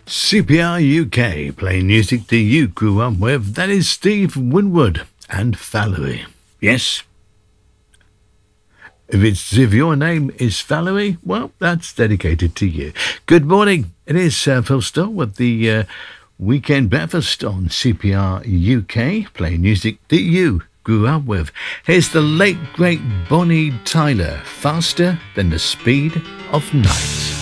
CPR UK, playing music that you grew up with. That is Steve Winwood and Valerie. Yes. If your name is Valerie, well, that's dedicated to you. Good morning. It is Phil Stoll with the Weekend Breakfast on CPR UK, playing music that you grew up with. Here's the late, great Bonnie Tyler, Faster Than the Speed of Night.